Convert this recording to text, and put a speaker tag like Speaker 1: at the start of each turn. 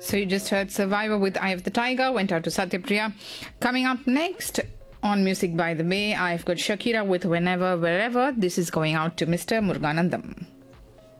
Speaker 1: So you just heard Survivor with Eye of the Tiger, went out to Satyapriya. Coming up next on Music by the Bay, I've got Shakira with Whenever, Wherever. This is going out to Mr. Muruganandam.